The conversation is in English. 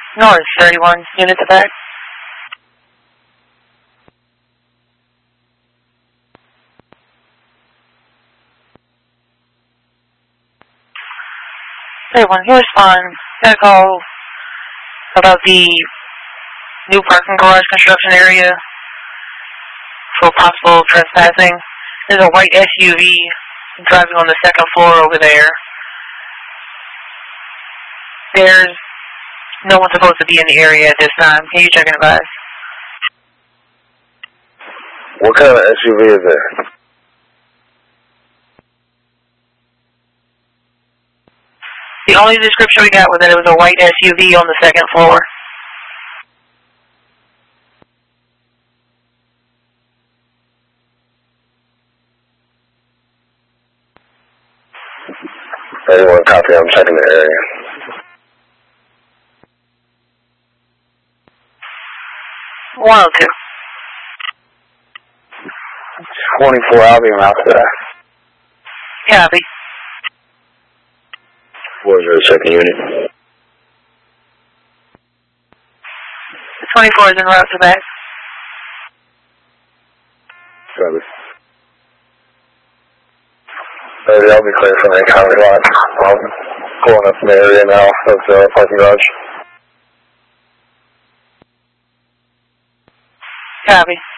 North 31, units back. Everyone, you respond. Got a call about the new parking garage construction area for possible trespassing. There's a white SUV driving on the second floor over there. There's no one supposed to be in the area at this time. Can you check and advise? What kind of SUV is there? The only description we got was that it was a white SUV on the second floor. Anyone copy? I'm checking the area. One or two. 24, I'll be around for that. Copy. 402nd unit. 24 is en route to back. Copy. Maybe I'll be clear from the county lot. I'm pulling up from the area now of the parking garage. Copy.